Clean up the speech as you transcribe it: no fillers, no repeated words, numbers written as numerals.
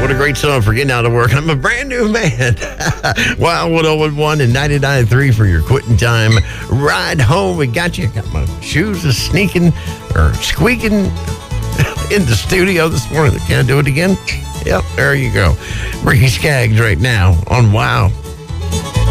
What a great song for getting out of work. I'm a brand new man. Wow, 101.1 and 99.3 for your quitting time. Ride home. We got you. Got my shoes are squeaking in the studio this morning. Can I do it again? Yep, there you go. Ricky Skaggs right now on Wow.